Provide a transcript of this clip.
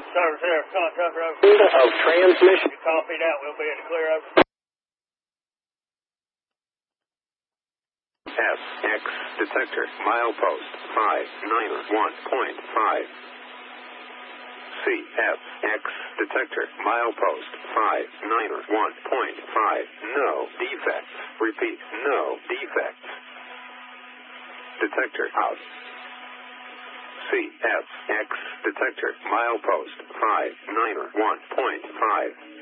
Service there, contractor over. Of transmission. You copied out, we'll be in the clear over. SX detector, milepost 591.5. CFX detector, milepost 591.5. No defects. Repeat, no defects. Detector out. CFX detector, milepost 591.5.